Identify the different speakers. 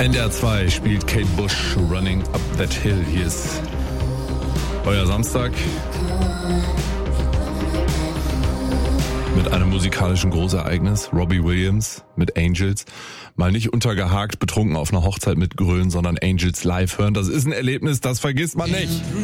Speaker 1: NDR 2 spielt Kate Bush Running Up That Hill. Hier ist euer Samstag mit einem musikalischen Großereignis. Robbie Williams mit Angels. Mal nicht untergehakt betrunken auf einer Hochzeit mit Grölen, sondern Angels live hören. Das ist ein Erlebnis, das vergisst man nicht.